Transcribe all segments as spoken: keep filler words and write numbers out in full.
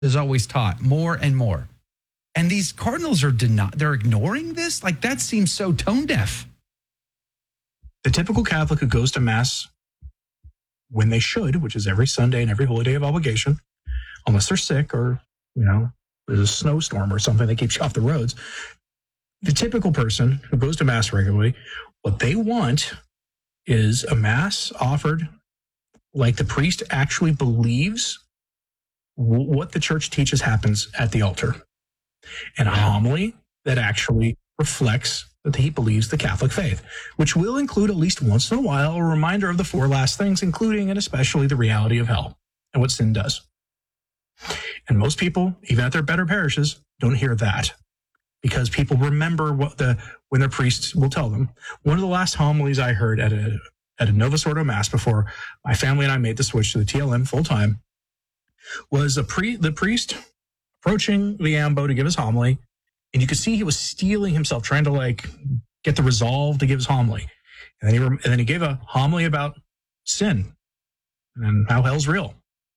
is always taught more and more. And these cardinals are deni- they're ignoring this? Like, that seems so tone deaf. The typical Catholic who goes to Mass when they should, which is every Sunday and every holy day of obligation, unless they're sick or, you know, there's a snowstorm or something that keeps you off the roads. The typical person who goes to Mass regularly, what they want is a Mass offered like the priest actually believes w- what the church teaches happens at the altar, and a homily that actually reflects that he believes the Catholic faith, which will include at least once in a while a reminder of the four last things, including and especially the reality of hell and what sin does. And most people, even at their better parishes, don't hear that because people remember what the when their priests will tell them. One of the last homilies I heard at a at a Novus Ordo Mass before my family and I made the switch to the T L M full time was a pre the priest approaching the ambo to give his homily, and you could see he was steeling himself, trying to like get the resolve to give his homily, and then he and then he gave a homily about sin and how hell's real.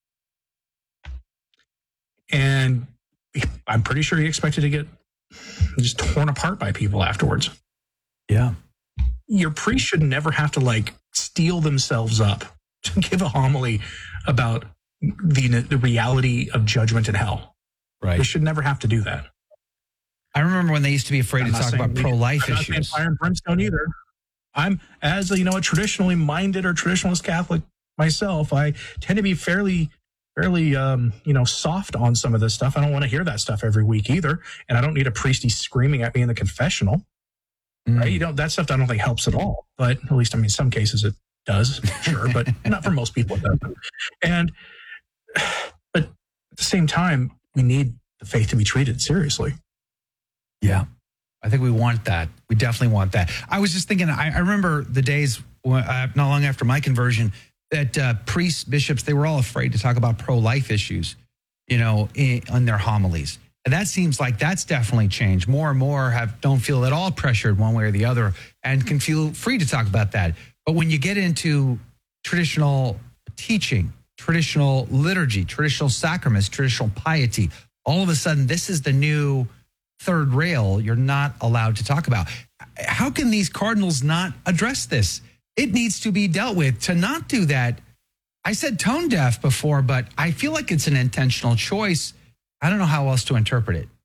And I'm pretty sure he expected to get just torn apart by people afterwards. Yeah. Your priest should never have to like steel themselves up to give a homily about the, the reality of judgment and hell. Right. They should never have to do that. I remember when they used to be afraid I'm to talk about pro-life I'm issues. not saying fire and brimstone either. I'm, as a, you know, a traditionally minded or traditionalist Catholic myself, I tend to be fairly fairly, um, you know, soft on some of this stuff. I don't want to hear that stuff every week either. And I don't need a priesty screaming at me in the confessional, mm. right? You don't, that stuff I don't think helps at all. But at least, I mean, some cases it does, sure, but not for most people it doesn't. And, but at the same time, we need the faith to be treated seriously. Yeah. I think we want that. We definitely want that. I was just thinking, I, I remember the days when, uh, not long after my conversion, that uh, priests, bishops, they were all afraid to talk about pro-life issues, you know, in, in their homilies. And that seems like that's definitely changed. More and more have don't feel at all pressured one way or the other and can feel free to talk about that. But when you get into traditional teaching, traditional liturgy, traditional sacraments, traditional piety, all of a sudden, this is the new third rail you're not allowed to talk about. How can these cardinals not address this? It needs to be dealt with. To not do that, I said tone deaf before, but I feel like it's an intentional choice. I don't know how else to interpret it.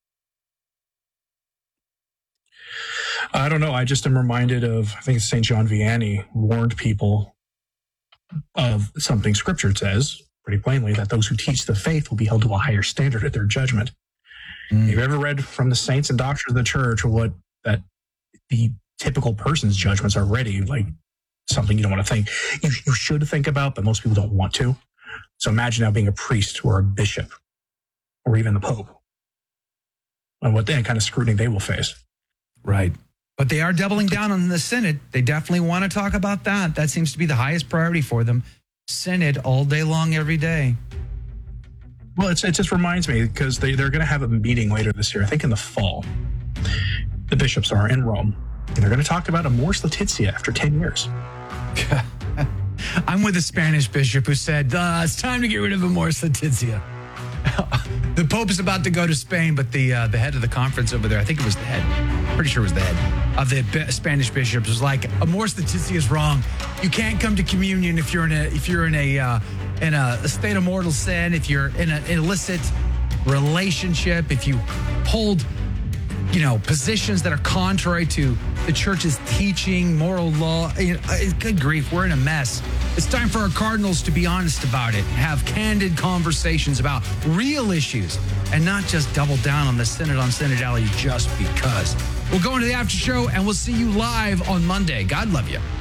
I don't know. I just am reminded of, I think it's Saint John Vianney warned people of something Scripture says pretty plainly, that those who teach the faith will be held to a higher standard at their judgment. Mm. Have you ever read from the saints and doctors of the church what that the typical person's judgments are already like something you don't want to think. You, you should think about, but most people don't want to. So imagine now being a priest or a bishop or even the Pope and what then kind of scrutiny they will face. Right. But they are doubling down on the Synod. They definitely want to talk about that. That seems to be the highest priority for them. Synod all day long, every day. Well, it's, it just reminds me because they, they're going to have a meeting later this year, I think in the fall. The bishops are in Rome. And they're going to talk about Amoris Laetitia after ten years. I'm with a Spanish bishop who said, uh, it's time to get rid of Amoris Laetitia. The Pope is about to go to Spain, but the uh, the head of the conference over there, I think it was the head, pretty sure it was the head of the B- Spanish bishops, was like, Amoris Laetitia is wrong. You can't come to communion if you're in a if you're in a uh, in a, a state of mortal sin, if you're in an illicit relationship, if you hold, you know, positions that are contrary to the church's teaching, moral law. You know, good grief, we're in a mess. It's time for our cardinals to be honest about it, have candid conversations about real issues, and not just double down on the Synod on Synodality just because. We'll go into the after show, and we'll see you live on Monday. God love you.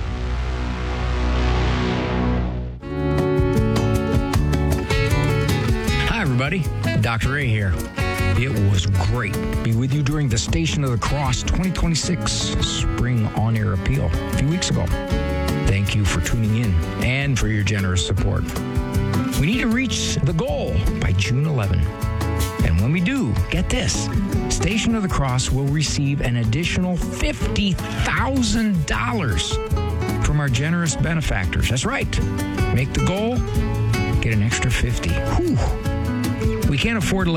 Hi, everybody. Doctor A here. It was great to be with you during the Station of the Cross twenty twenty-six Spring On-Air Appeal a few weeks ago. Thank you for tuning in and for your generous support. We need to reach the goal by June eleventh. And when we do, get this, Station of the Cross will receive an additional fifty thousand dollars from our generous benefactors. That's right. Make the goal, get an extra fifty. Whew. We can't afford to